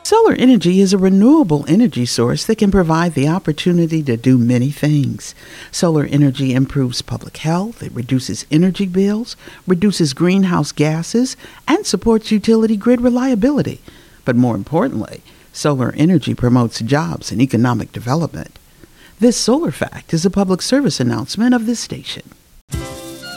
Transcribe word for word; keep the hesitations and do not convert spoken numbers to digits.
Solar energy is a renewable energy source that can provide the opportunity to do many things. Solar energy improves public health, it reduces energy bills, reduces greenhouse gases, and supports utility grid reliability. But more importantly, solar energy promotes jobs and economic development. This Solar Fact is a public service announcement of this station.